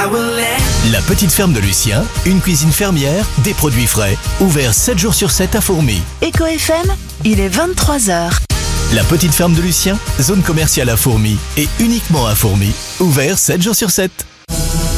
La petite ferme de Lucien, une cuisine fermière, des produits frais, ouvert 7 jours sur 7 à Fourmi. Eco FM, il est 23h. La petite ferme de Lucien, zone commerciale à Fourmi et uniquement à Fourmi, ouvert 7 jours sur 7.